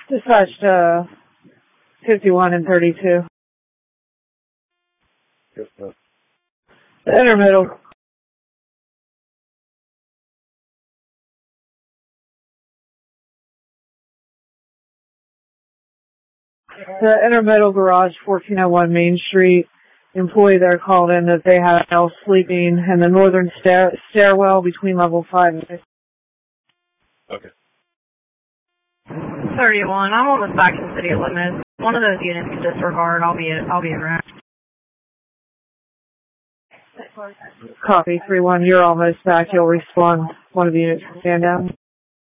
Dispatched 51 and 32. Yes, sir. The intermiddle. The intermiddle garage, 1401 Main Street. Employee there called in that they had male sleeping in the northern stairwell between level 5 and 6. Okay. 31. I'm almost back to the city limits. One of those units can disregard. I'll be around. Copy 3-1. You're almost back. You'll respond. One of the units can stand down.